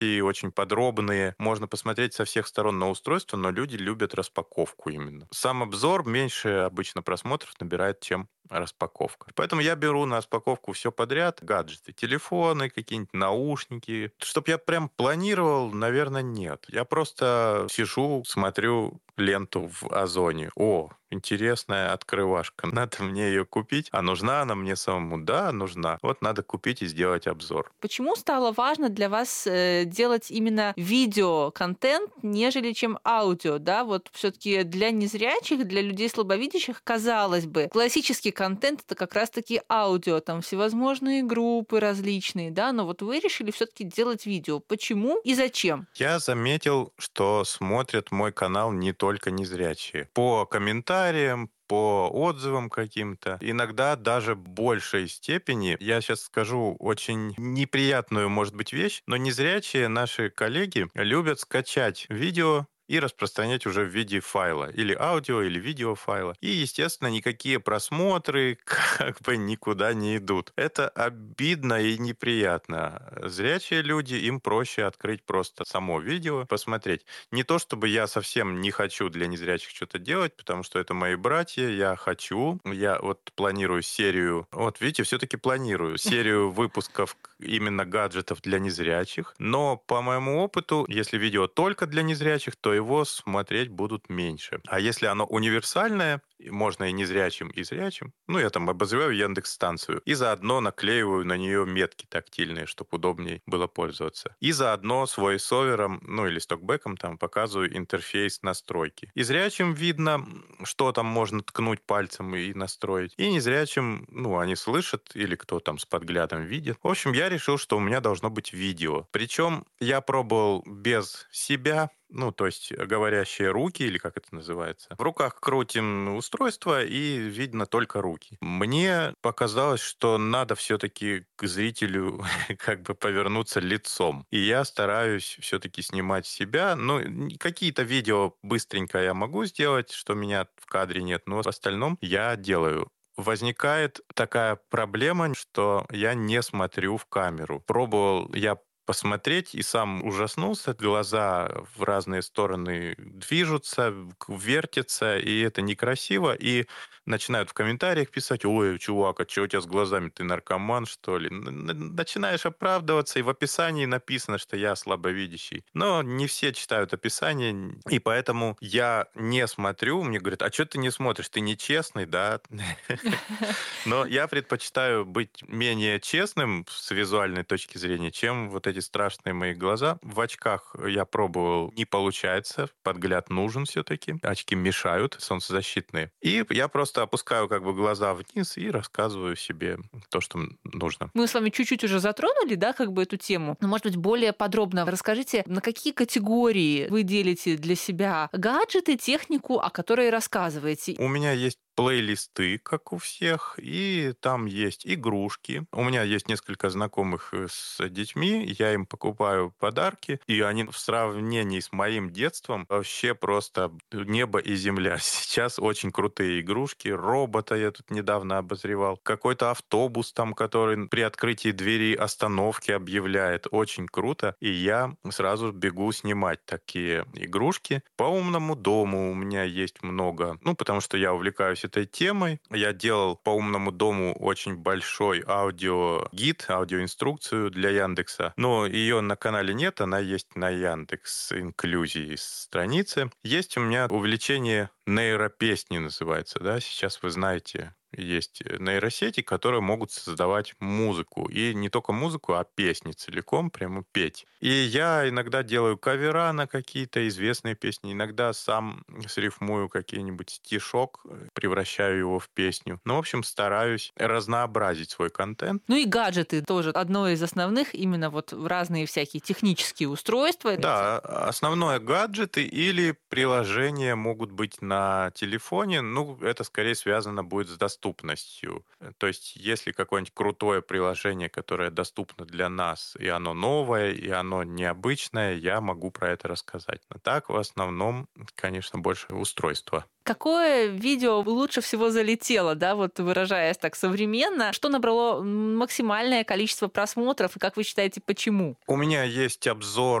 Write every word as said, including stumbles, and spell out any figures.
и очень подробные. Можно посмотреть со всех сторон на устройство, но люди любят распаковку именно. Сам обзор меньше обычно просмотров набирает, чем распаковка. Поэтому я беру на распаковку все подряд. Гаджеты, телефоны, какие-нибудь наушники. Чтоб я прям планировал, наверное, нет. Я просто сижу, смотрю ленту в Озоне. О, интересная открывашка. Надо мне ее купить. А нужна она мне самому? Да, нужна. Вот надо купить и сделать обзор. Почему стало важно для вас э, делать именно видеоконтент, нежели чем аудио? Да, вот все-таки для незрячих, для людей слабовидящих, казалось бы, классический контент это как раз-таки аудио, там всевозможные группы различные, да, но вот вы решили все-таки делать видео. Почему и зачем? Я заметил, что смотрят мой канал не только незрячие. По комментариям, по отзывам каким-то. Иногда даже в большей степени, я сейчас скажу очень неприятную, может быть, вещь, но незрячие наши коллеги любят скачать видео и распространять уже в виде файла. Или аудио, или видеофайла. И, естественно, никакие просмотры как бы никуда не идут. Это обидно и неприятно. Зрячие люди, им проще открыть просто само видео, посмотреть. Не то, чтобы я совсем не хочу для незрячих что-то делать, потому что это мои братья, я хочу. Я вот планирую серию, вот видите, все-таки планирую серию выпусков именно гаджетов для незрячих. Но по моему опыту, если видео только для незрячих, то его смотреть будут меньше. А если оно универсальное, можно и незрячим, и зрячим, ну, я там обозреваю Яндекс-станцию, и заодно наклеиваю на нее метки тактильные, чтобы удобнее было пользоваться. И заодно с войсовером, ну, или с токбэком там показываю интерфейс настройки. И зрячим видно, что там можно ткнуть пальцем и настроить. И незрячим, ну, они слышат, или кто там с подглядом видит. В общем, я решил, что у меня должно быть видео. Причем я пробовал без себя, ну, то есть говорящие руки, или как это называется. В руках крутим устройство, и видно только руки. Мне показалось, что надо все-таки к зрителю как бы повернуться лицом. И я стараюсь все-таки снимать себя. Ну, какие-то видео быстренько я могу сделать, что меня в кадре нет, но в остальном я делаю. Возникает такая проблема, что я не смотрю в камеру. Пробовал я посмотреть и сам ужаснулся. Глаза в разные стороны движутся, вертятся, и это некрасиво. И начинают в комментариях писать: ой, чувак, а что у тебя с глазами? Ты наркоман, что ли? Начинаешь оправдываться, и в описании написано, что я слабовидящий. Но не все читают описание, и поэтому я не смотрю. Мне говорят: а что ты не смотришь? Ты нечестный, да? Но я предпочитаю быть менее честным с визуальной точки зрения, чем вот эти страшные мои глаза. В очках я пробовал, не получается. Подгляд нужен все-таки. Очки мешают, солнцезащитные. И я просто опускаю как бы глаза вниз и рассказываю себе то, что нужно. Мы с вами чуть-чуть уже затронули, да, как бы эту тему. Но, может быть, более подробно расскажите, на какие категории вы делите для себя гаджеты, технику, о которой рассказываете? У меня есть плейлисты, как у всех, и там есть игрушки. У меня есть несколько знакомых с детьми, я им покупаю подарки, и они в сравнении с моим детством вообще просто небо и земля. Сейчас очень крутые игрушки, робота я тут недавно обозревал, какой-то автобус там, который при открытии двери остановки объявляет. Очень круто, и я сразу бегу снимать такие игрушки. По умному дому у меня есть много, ну, потому что я увлекаюсь этой темой. Я делал по умному дому очень большой аудиогид, аудиоинструкцию для Яндекса. Но ее на канале нет, она есть на Яндекс Инклюзии странице. Есть у меня увлечение нейропесни, называется, да, сейчас вы знаете. Есть нейросети, которые могут создавать музыку. И не только музыку, а песни целиком, прямо петь. И я иногда делаю кавера на какие-то известные песни, иногда сам срифмую какой-нибудь стишок, превращаю его в песню. Ну, в общем, стараюсь разнообразить свой контент. Ну и гаджеты тоже одно из основных, именно вот разные всякие технические устройства. Да, основное гаджеты или приложения могут быть на телефоне. Ну, это скорее связано будет с доставкой доступностью. То есть, если какое-нибудь крутое приложение, которое доступно для нас, и оно новое, и оно необычное, я могу про это рассказать. Но так, в основном, конечно, больше устройство. Какое видео лучше всего залетело, да, вот выражаясь так современно? Что набрало максимальное количество просмотров, и как вы считаете, почему? У меня есть обзор